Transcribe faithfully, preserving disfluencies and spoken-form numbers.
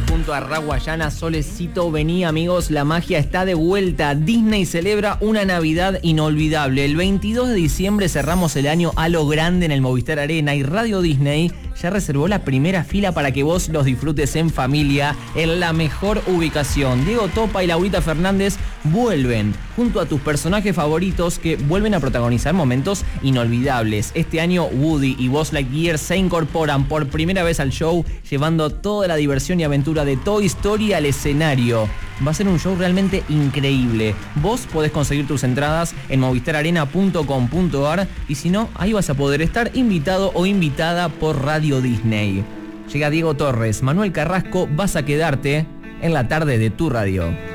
Disney junto a Raguayana. Solecito, vení amigos, la magia está de vuelta. Disney celebra una Navidad inolvidable. El veintidós de diciembre cerramos el año a lo grande en el Movistar Arena y Radio Disney ya reservó la primera fila para que vos los disfrutes en familia en la mejor ubicación. Diego Topa y Laurita Fernández vuelven junto a tus personajes favoritos que vuelven a protagonizar momentos inolvidables. Este año Woody y Buzz Lightyear se incorporan por primera vez al show, llevando toda la diversión y aventura de Toy Story al escenario. Va a ser un show realmente increíble. Vos podés conseguir tus entradas en movistar arena punto com punto ar y si no, ahí vas a poder estar invitado o invitada por Radio Disney. Llega Diego Torres, Manuel Carrasco, vas a quedarte en la tarde de tu radio.